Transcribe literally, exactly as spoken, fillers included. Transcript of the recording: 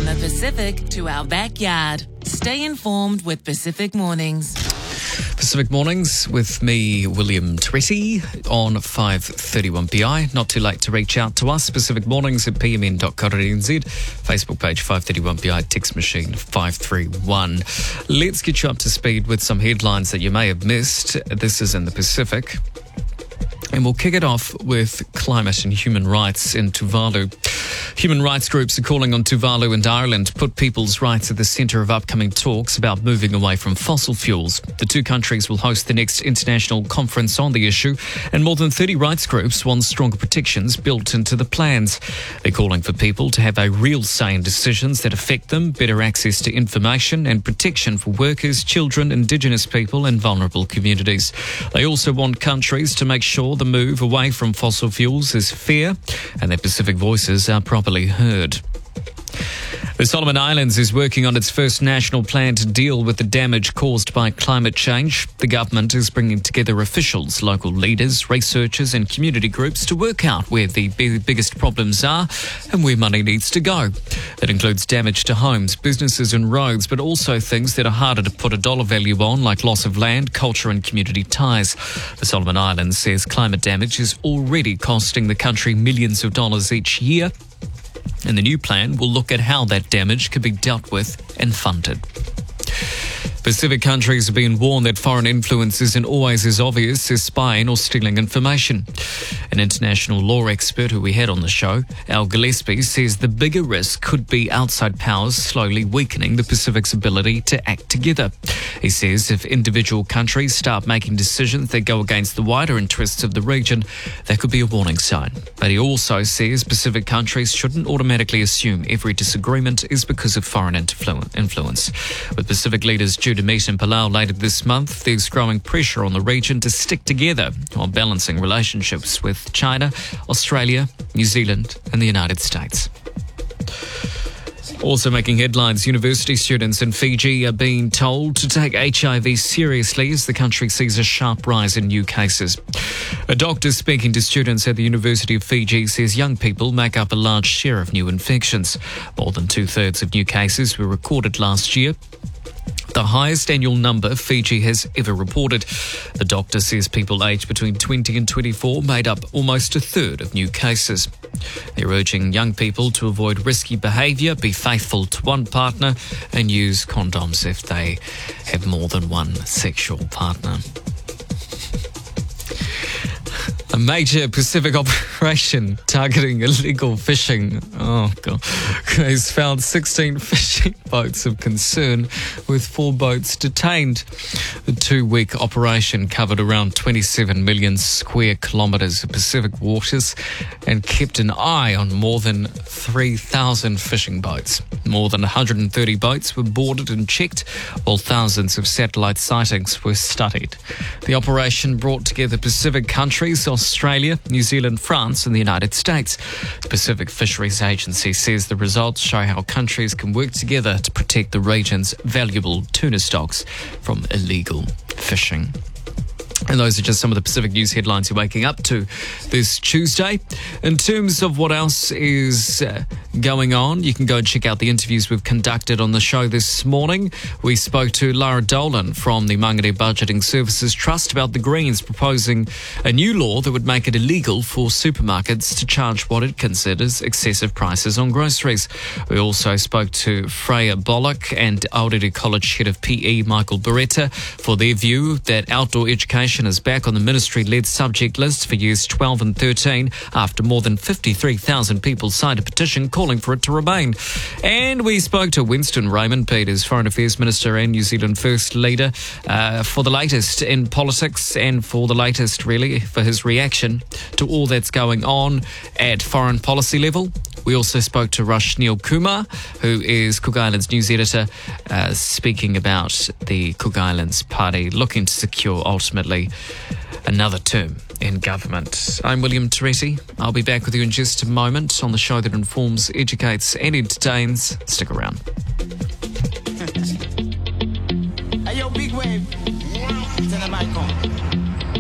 From the Pacific to our backyard. Stay informed with Pacific Mornings. Pacific Mornings with me, William Twetti, on five thirty-one P I. Not too late to reach out to us. Pacific Mornings at p m n dot co dot n z. Facebook page five thirty-one P I, text machine five three one. Let's get you up to speed with some headlines that you may have missed. This is in the Pacific. And we'll kick it off with climate and human rights in Tuvalu. Human rights groups are calling on Tuvalu and Ireland to put people's rights at the centre of upcoming talks about moving away from fossil fuels. The two countries will host the next international conference on the issue, and more than thirty rights groups want stronger protections built into the plans. They're calling for people to have a real say in decisions that affect them, better access to information and protection for workers, children, Indigenous people and vulnerable communities. They also want countries to make sure the move away from fossil fuels is fair and that Pacific voices are properly heard. The Solomon Islands is working on its first national plan to deal with the damage caused by climate change. The government is bringing together officials, local leaders, researchers and community groups to work out where the biggest problems are and where money needs to go. That includes damage to homes, businesses and roads, but also things that are harder to put a dollar value on, like loss of land, culture and community ties. The Solomon Islands says climate damage is already costing the country millions of dollars each year. And the new plan will look at how that damage could be dealt with and funded. Pacific countries have been warned that foreign influence isn't always as obvious as spying or stealing information. An international law expert who we had on the show, Al Gillespie, says the bigger risk could be outside powers slowly weakening the Pacific's ability to act together. He says if individual countries start making decisions that go against the wider interests of the region, that could be a warning sign. But he also says Pacific countries shouldn't automatically assume every disagreement is because of foreign influence. With Pacific leaders due to meet in Palau later this month, there's growing pressure on the region to stick together while balancing relationships with China, Australia, New Zealand and the United States. Also making headlines, university students in Fiji are being told to take H I V seriously as the country sees a sharp rise in new cases. A doctor speaking to students at the University of Fiji says young people make up a large share of new infections. More than two-thirds of new cases were recorded last year, the highest annual number Fiji has ever reported. The doctor says people aged between twenty and twenty-four made up almost a third of new cases. They're urging young people to avoid risky behaviour, be faithful to one partner and use condoms if they have more than one sexual partner. A major Pacific operation targeting illegal fishing, oh God, has found sixteen fishing boats of concern with four boats detained. The two-week operation covered around twenty-seven million square kilometres of Pacific waters and kept an eye on more than three thousand fishing boats. More than one hundred thirty boats were boarded and checked, while thousands of satellite sightings were studied. The operation brought together Pacific countries, Australia, New Zealand, France and the United States. The Pacific Fisheries Agency says the results show how countries can work together to protect the region's valuable tuna stocks from illegal fishing. And those are just some of the Pacific news headlines you're waking up to this Tuesday. In terms of what else is uh, going on, you can go and check out the interviews we've conducted on the show this morning. We spoke to Lara Dolan from the Mangere Budgeting Services Trust about the Greens proposing a new law that would make it illegal for supermarkets to charge what it considers excessive prices on groceries. We also spoke to Freya Bollock and Aorere College Head of P E, Michael Beretta, for their view that outdoor education is back on the ministry-led subject list for years twelve and thirteen after more than fifty-three thousand people signed a petition calling for it to remain. And we spoke to Winston Raymond, Peter's Foreign Affairs Minister and New Zealand First Leader, uh, for the latest in politics and for the latest, really, for his reaction to all that's going on at foreign policy level. We also spoke to Rashneel Kumar, who is Cook Islands news editor, uh, speaking about the Cook Islands Party looking to secure ultimately another term in government. I'm William Twetti. I'll be back with you in just a moment on the show that informs, educates and entertains. Stick around. Hey, yo, big wave. Tell them I come.